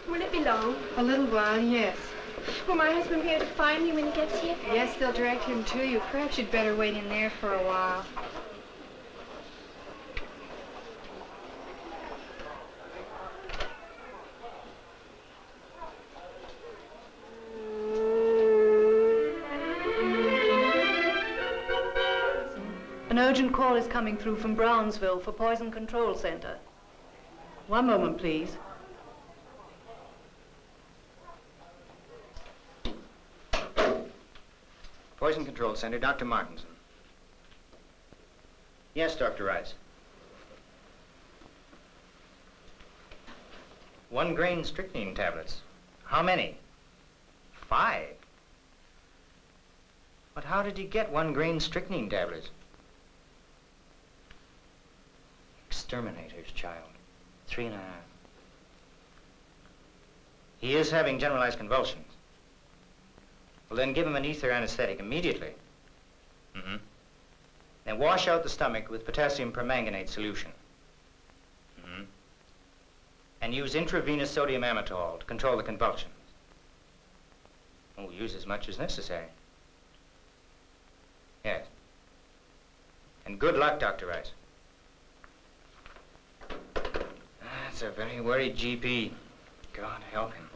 Will it be long? A little while, yes. Will my husband be able to find me when he gets here? Yes, they'll direct him to you. Perhaps you'd better wait in there for a while. An urgent call is coming through from Brownsville for Poison Control Center. One moment, please. Poison Control Center, Dr. Martinson. Yes, Dr. Rice. 1 grain strychnine tablets. How many? 5. But how did he get 1 grain strychnine tablets? Exterminator's child. 3.5. He is having generalized convulsions. Well, then give him an ether anesthetic immediately. Then wash out the stomach with potassium permanganate solution. And use intravenous sodium amytal to control the convulsions. Oh, use as much as necessary. Yes. And good luck, Dr. Rice. That's a very worried GP. God help him.